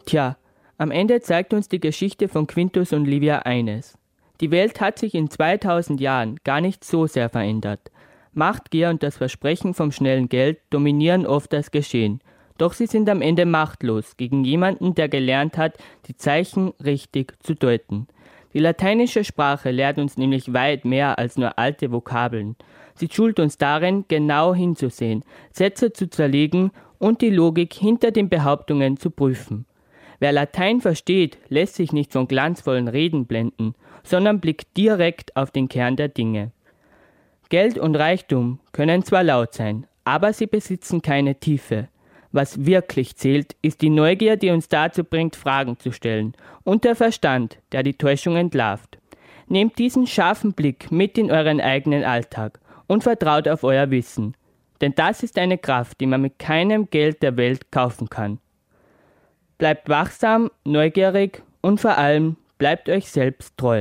Tja, am Ende zeigt uns die Geschichte von Quintus und Livia eines. Die Welt hat sich in 2000 Jahren gar nicht so sehr verändert. Machtgier und das Versprechen vom schnellen Geld dominieren oft das Geschehen. Doch sie sind am Ende machtlos gegen jemanden, der gelernt hat, die Zeichen richtig zu deuten. Die lateinische Sprache lehrt uns nämlich weit mehr als nur alte Vokabeln. Sie schult uns darin, genau hinzusehen, Sätze zu zerlegen und die Logik hinter den Behauptungen zu prüfen. Wer Latein versteht, lässt sich nicht von glanzvollen Reden blenden, sondern blickt direkt auf den Kern der Dinge. Geld und Reichtum können zwar laut sein, aber sie besitzen keine Tiefe. Was wirklich zählt, ist die Neugier, die uns dazu bringt, Fragen zu stellen, und der Verstand, der die Täuschung entlarvt. Nehmt diesen scharfen Blick mit in euren eigenen Alltag und vertraut auf euer Wissen. Denn das ist eine Kraft, die man mit keinem Geld der Welt kaufen kann. Bleibt wachsam, neugierig und vor allem bleibt euch selbst treu.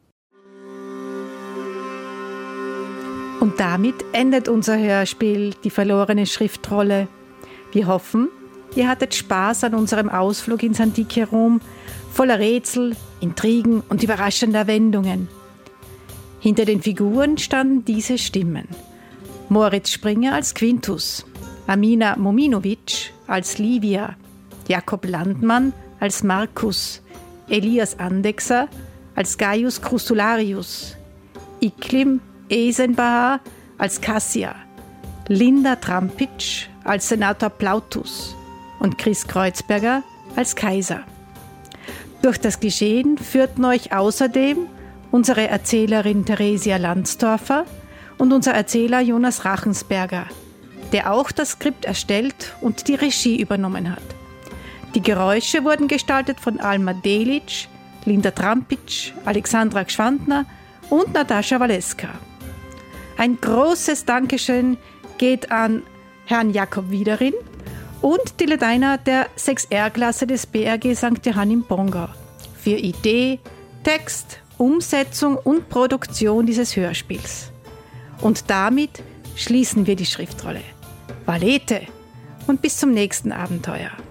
Und damit endet unser Hörspiel Die verlorene Schriftrolle. Wir hoffen, ihr hattet Spaß an unserem Ausflug ins antike Rom, voller Rätsel, Intrigen und überraschender Wendungen. Hinter den Figuren standen diese Stimmen: Moritz Springer als Quintus, Amina Mominovic als Livia, Jakob Landmann als Markus, Elias Andechser als Gaius Crustularius, Iklim Esenbahar als Cassia, Linda Trampitsch als Senator Plautus und Chris Kreuzberger als Kaiser. Durch das Geschehen führten euch außerdem unsere Erzählerin Theresia Landsdorfer und unser Erzähler Jonas Rachensberger, der auch das Skript erstellt und die Regie übernommen hat. Die Geräusche wurden gestaltet von Alma Delic, Linda Trampitsch, Alexandra Gschwandner und Natascha Waleska. Ein großes Dankeschön geht an Herrn Jakob Wiederin und die Lateiner der 6R-Klasse des BRG St. Johann im Pongau für Idee, Text, Umsetzung und Produktion dieses Hörspiels. Und damit schließen wir die Schriftrolle. Valete und bis zum nächsten Abenteuer.